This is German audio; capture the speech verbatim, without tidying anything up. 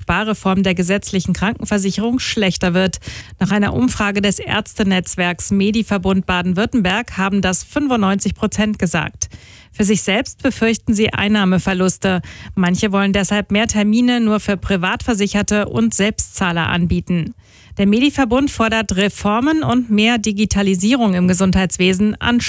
Sparreform der gesetzlichen Krankenversicherung schlechter wird. Nach einer Umfrage des Ärztenetzwerks Mediverbund Baden-Württemberg haben das fünfundneunzig Prozent gesagt. Für sich selbst befürchten sie Einnahmeverluste. Manche wollen deshalb mehr Termine nur für Privatversicherte und Selbstzahler anbieten. Der Mediverbund fordert Reformen und mehr Digitalisierung im Gesundheitswesen an